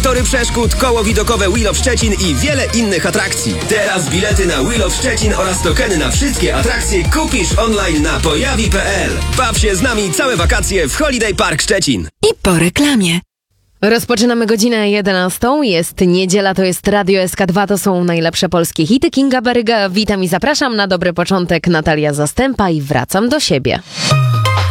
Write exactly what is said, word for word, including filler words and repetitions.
tory przeszkód, koło widokowe Wheel of Szczecin i wiele innych atrakcji. Teraz bilety na Wheel of Szczecin oraz tokeny na wszystkie atrakcje kupisz online na pojawi kropka p l. Baw się z nami całe wakacje w Holiday Park Szczecin. I po reklamie. Rozpoczynamy godzinę jedenastą. Jest niedziela, to jest Radio S K dwa, to są najlepsze polskie hity. Kinga Baryga, witam i zapraszam na dobry początek. Natalia Zastępa i wracam do siebie.